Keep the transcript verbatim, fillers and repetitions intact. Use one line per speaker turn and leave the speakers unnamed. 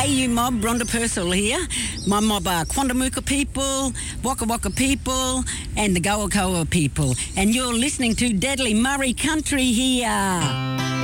Hey, you mob, Rhonda Purcell here. My mob are Quandamooka people, Waka Waka people, and the Goa Koa people. And you're listening to Deadly Murray Country here.